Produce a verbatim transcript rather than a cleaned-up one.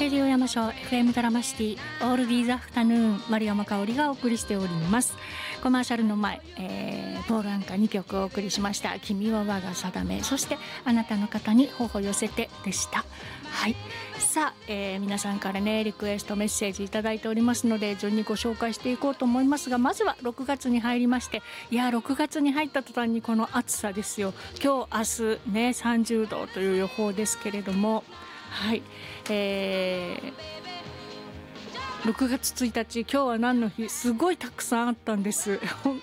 レディオ山椒 エフエム ドラマシティオールディーズアフタヌーン、丸山香織がお送りしております。コマーシャルの前、えー、ポールアンカにきょくお送りしました。君は我が定め、そしてあなたの方に頬寄せてでした。はい、さあ、えー、皆さんからねリクエストメッセージいただいておりますので順にご紹介していこうと思いますが、まずはろくがつに入りまして、いやろくがつに入った途端にこの暑さですよ。今日明日ねさんじゅうどという予報ですけれども、はい、えー、ろくがつついたち、今日は何の日、すごいたくさんあったんです。本